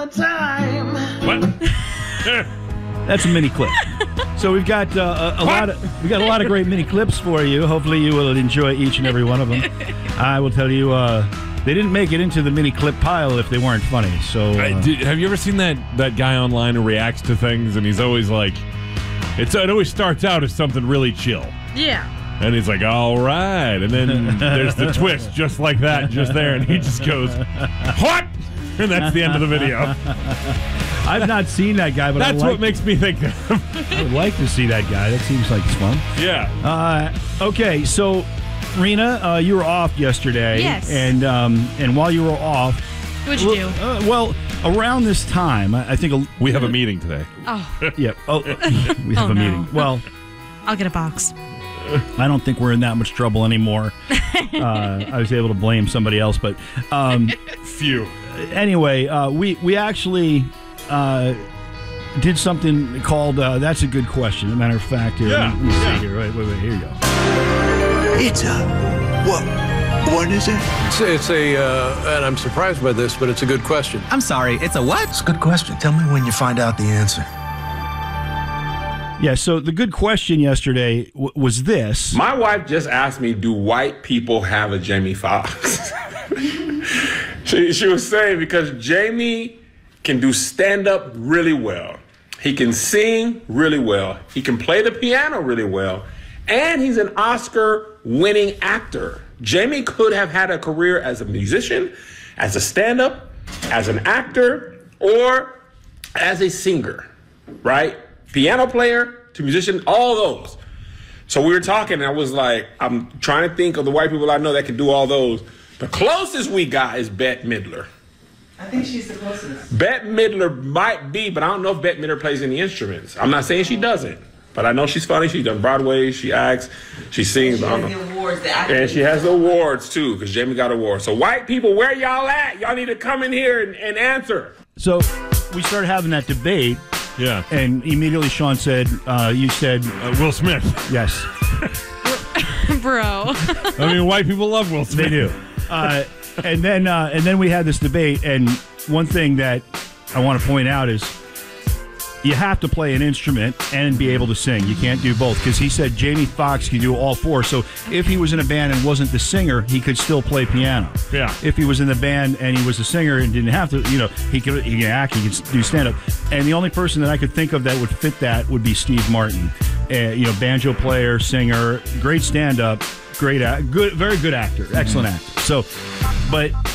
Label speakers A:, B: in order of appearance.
A: What?
B: That's a mini clip. So we've got a lot of great mini clips for you. Hopefully you will enjoy each and every one of them. I will tell you, they didn't make it into the mini clip pile if they weren't funny. So
A: have you ever seen that guy online who reacts to things and he's always like, it always starts out as something really chill.
C: Yeah.
A: And he's like, all right. And then there's the twist just like that, just there. And he just goes, what? And that's the end of the video.
B: I've not seen that guy, but
A: that's what makes me think of.
B: I would like to see that guy. That seems like it's fun.
A: Yeah.
B: Okay, so Rena, you were off yesterday.
C: Yes.
B: And while you were off,
C: What'd you do?
B: Well, around this time, I think
A: we have a meeting today.
C: Oh.
B: Yeah. Oh, we have a meeting. Well,
C: I'll get a box.
B: I don't think we're in that much trouble anymore. I was able to blame somebody else, but
A: phew.
B: Anyway, we actually did something called That's a Good Question. As a matter of fact, here, let me see here. Wait, here you go.
D: It's a what is it?
E: It's a and I'm surprised by this, but it's a good question.
D: I'm sorry, it's a what? It's a good question. Tell me when you find out the answer.
B: Yeah, so the good question yesterday was this.
F: My wife just asked me, do white people have a Jamie Foxx? she was saying because Jamie can do stand-up really well. He can sing really well. He can play the piano really well. And he's an Oscar-winning actor. Jamie could have had a career as a musician, as a stand-up, as an actor, or as a singer, right? Piano player to musician, all those. So we were talking, and I was like, I'm trying to think of the white people I know that can do all those. The closest we got is Bette Midler.
G: I think she's the closest.
F: Bette Midler might be, but I don't know if Bette Midler plays any instruments. I'm not saying she doesn't, but I know she's funny. She's done Broadway, she acts, she sings.
G: She has the awards.
F: And she has the awards, too, because Jamie got awards. So white people, where y'all at? Y'all need to come in here and answer.
B: So we started having that debate.
A: Yeah.
B: And immediately Sean said, you said...
A: Will Smith.
B: Yes.
C: Bro.
A: I mean, white people love Will Smith.
B: They do. And then we had this debate, and one thing that I want to point out is you have to play an instrument and be able to sing. You can't do both, because he said Jamie Foxx can do all four. So if he was in a band and wasn't the singer, he could still play piano.
A: Yeah.
B: If he was in the band and he was a singer and didn't have to, he can act, he can do stand-up. And the only person that I could think of that would fit that would be Steve Martin. Banjo player, singer, great stand-up, very good actor, excellent actor. So, but